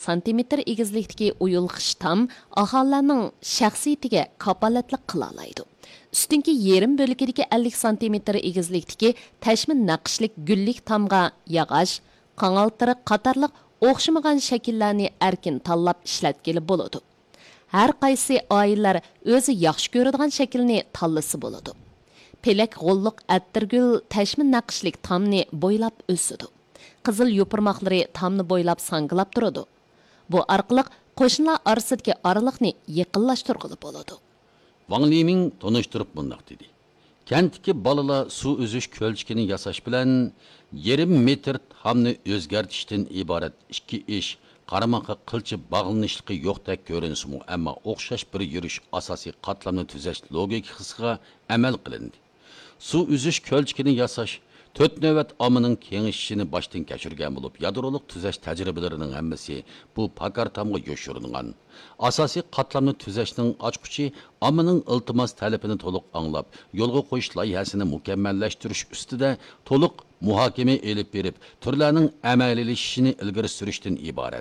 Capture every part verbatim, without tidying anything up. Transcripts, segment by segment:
santimetr egizlikdagi uyulg'ish tam aholining shaxsiyatiga kapolatlik qila oladi. Üstünki yerim bölgedeki ellik santimetr egizlikdagi tashmin naqshlik gullik tamga yog'och, qangaltiriq qatorliq o'xshamagan shakllarni erkin tanlab ishlatkili bo'ladi. Har qaysi oilalar o'zi yaxshi ko'radigan shaklni tanlasa bo'ladi. Pelak g'olliq attirgul tashmin naqshlik tamni bo'ylab o'sadi. Qizil yo'pirmoqlari tamni bo'ylab sangilab turadi. Bu orqali qo'shnilar orasidagi oraliqni yaqinlashtirg'ili bo'ladi. Wang Liming tonuşturup bundoq dedi. Kentdeki balalar su üzüş kölçkini yasaş bilen yarim metr tamni o'zgartishdan iborat ikki ish qaramaqa qilchi bağlanışlığı yo'qdek ko'rinsimu, ammo o'xshash bir yurish asosiy qatlamni tuzash logik hisiga amal qilindi. Su üzüş kölçkini yasash to'rt navbat ommaning kengishishini boshdan kechirgan bo'lib, yadroliq tuzash tajribalarining hammasi bu pakar tamga yo'shirilgan. Asosiy qatlamni tuzashning ochquchi ommaning iltimos talabini to'liq anglab, yo'lga qo'yish loyihasini mukammallashtirish ustida to'liq muhokama elib berib, turlarning amaliylashishini ilgari surishdan iborat.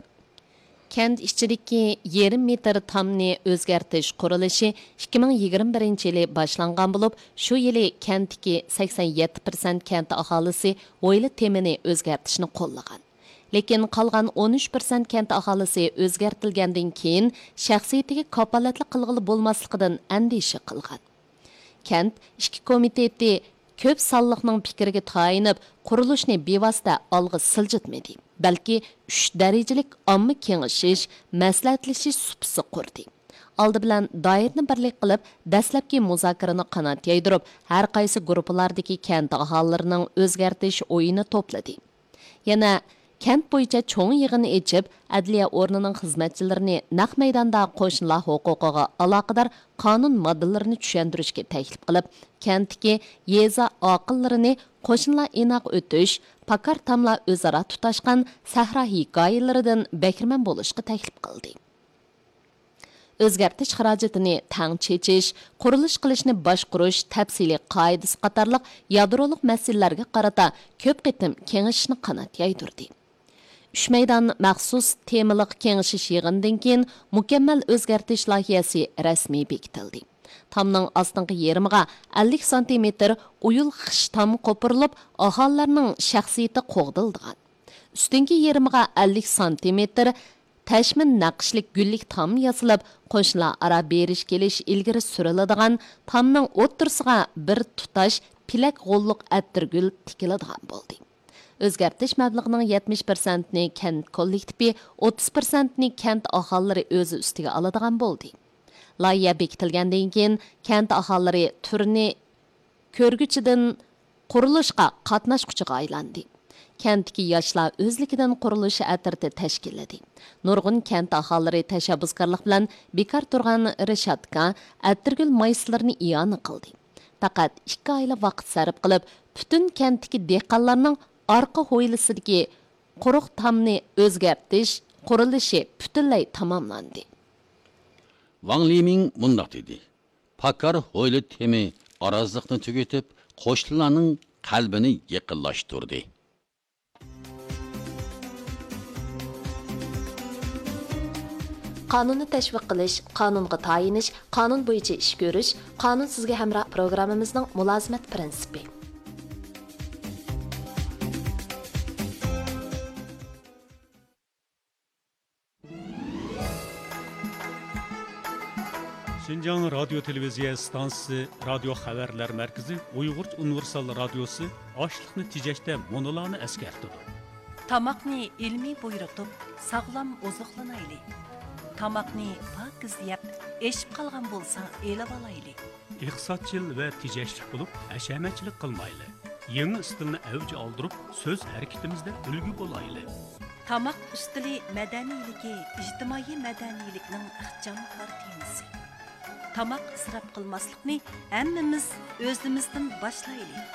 Kent ishchidagi yarim metr tamni o'zgartirish qurilishi ikki ming yigirma birinchi yili boshlangan bo'lib, shu yili kentdagi sakson yetti foiz kent aholisi o'yli temini o'zgartirishni qo'llagan. Lekin qolgan o'n uch foiz kent aholisi o'zgartilgandan keyin shaxsiyatiga kapolatlik qilg'ili bo'lmasligidan andisha qilgan. Kent ishki komiteti ko'p sonliqning fikriga tayinib, qurilishni bevosita olg'a siljitmadi, balki uch darajalik omma kengashish, maslahatlashish supisi qurdi. Oldi bilan doirani birlik qilib, dastlabki muzokarani qanot yaydirib, har qaysi guruhlardagi kent aholilarining o'zgartirish o'yini to'pladi. Yana kent bo'yicha cho'ng yig'ini echib, adliya o'rnining xizmatchilarini naq maydonda qo'shnilar huquqiga aloqador qonun modellarini tushuntirishga taklif qilib, kentdagi yeza oqillarini qo'shnilar inoq o'tish, pakar tamlar o'zaro tutashgan sahra hikoyalaridan bakirman bo'lishga taklif qildi. O'zgartirish xarajatini tang chechish, qurilish qilishni boshqarish tafsiliy qoidasi qatorliq yadroliq masalalarga qarata ko'p qitim kengashishni qanot yaydirdi. Uch maydon maxsus temaliq kengashish yig'inidan keyin mukammal o'zgartirish loyihasi rasmiy bekitildi. Tamning ostingi yerimiga ellik santimetr uyul xish tam qo'pirilib, aholilarning shaxsiyati qo'g'dildigan. Ustingi yerimiga ellik santimetr tashmin naqshlik gullik tam yasilib, qo'shnilar ara berish kelish ilgari suriladigan tamning o'ttirsiga bir tutash pilak g'olliq attirgul tikiladigan bo'ldi. O'zgartirish mablag'ining yetmish foiz ni kent kollektivi, o'ttiz foiz ni kent aholilari o'zi ustiga oladigan bo'ldi. Loyiha bekitilgandan keyin kent aholilari turni ko'rguchidan qurilishga qatnashquchiga aylandi. Kentdagi yoshlar o'zligidan qurilish atirti tashkilladi. Nurg'un kent aholilari tashabbuskorlik bilan bekor turgan rishatka, atirgul mayslarini iyona qildi. Faqat ikki oyla vaqt sarf qilib, butun kentdagi dehqonlarning orqa hovlisidagi quruq tamni o'zgartirish qurilishi butunlay tamomlandi. Wang Liming mundoq dedi. Pakar hovli temi arazliqni tugatib, qo'shnilarning qalbini yaqinlashtirdi. Qonunni tashviq qilish, qonunga tayinish, qonun bo'yicha ish ko'rish, qonun sizga hamroh programmamizning mulozimat prinsipi. Şinjan Radyo Televiziya stansiyasi Radio Xabarlar Markazi Uyg'ur Universal Radiosi ochliqni tejashda monolarni eskartdi. Tamoqni ilmiy buyruqib, sog'lom oziqlanaylik. Tamoqni pokiz yeb, eshib qolgan bo'lsa, elib olaylik. Iqtisodchil va tejashlik bo'lib, hashamatchilik qilmaylik. Yangi istilni avj oldirib, so'z harakatimizda ulgu bo'laylik. Tamoq ustili madaniyligi, ijtimoiy madaniylikning ixcham temasi. Tamoq isrof qilmaslikni hammamiz o'zimizdan boshlaylik.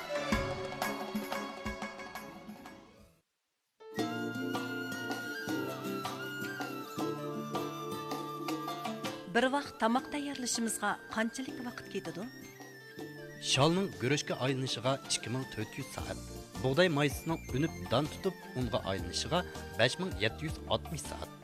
Bir vaqt tamoq tayyorlashimizga qanchalik vaqt ketadi? Shalning guruchga aylanishiga ikki ming to'rt yuz soat. Bug'doy maysining unib dan tutib, unga aylanishiga besh ming yetti yuz oltmish soat.